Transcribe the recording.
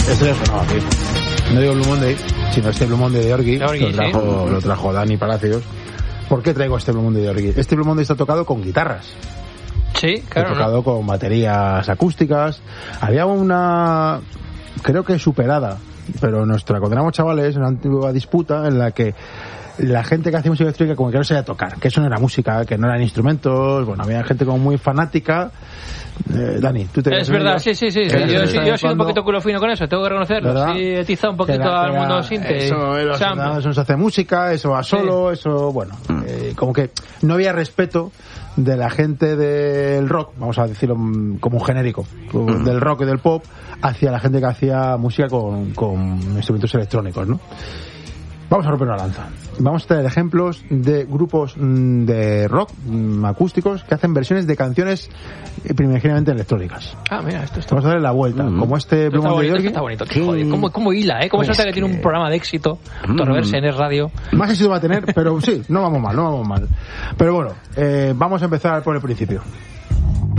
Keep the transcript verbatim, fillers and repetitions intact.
Esto ya sonaba aquí. No digo Blue Monday, sino este Blue Monday de Orgy. De Orgy, lo, trajo, sí. lo trajo Dani Palacios. ¿Por qué traigo este Blue Monday de Orgy? Este Blue Monday está tocado con guitarras. Sí, claro. Está tocado ¿no? con baterías acústicas. Había una, creo que superada, pero nuestra, cuando éramos chavales, una antigua disputa en la que la gente que hacía música electrónica como que no sabía tocar, que eso no era música, que no eran instrumentos. Bueno, había gente como muy fanática. Eh, Dani, tú te Es verdad, sí, sí, sí. sí. Yo, yo, yo he sido un poquito culo fino con eso, tengo que reconocerlo. ¿verdad? Sí, he tizado un poquito Era, al era, mundo sinte. Eso, era, Sam. eso no se hace música, eso va solo, Sí. eso, bueno, eh, como que no había respeto de la gente del rock, vamos a decirlo como un genérico, del rock y del pop, hacia la gente que hacía música con, con instrumentos electrónicos, ¿no? Vamos a romper una lanza. Vamos a tener ejemplos de grupos de rock acústicos que hacen versiones de canciones primigeniamente electrónicas. Ah, mira, esto está... Vamos a darle la vuelta, mm. como este Blue Monday Monday. Está bonito, qué joder. ¿Cómo, cómo hila, eh? ¿Cómo se nota que tiene un programa de éxito? Mm. Torreverse en el radio. Más éxito va a tener, pero sí, no vamos mal, no vamos mal. Pero bueno, eh, vamos a empezar por el principio.